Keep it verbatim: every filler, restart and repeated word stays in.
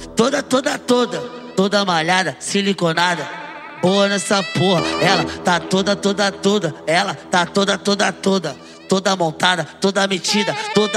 Toda, toda, toda, toda malhada, siliconada, boa nessa porra. Ela tá toda, toda, toda, ela tá toda, toda, toda, toda montada, toda metida, toda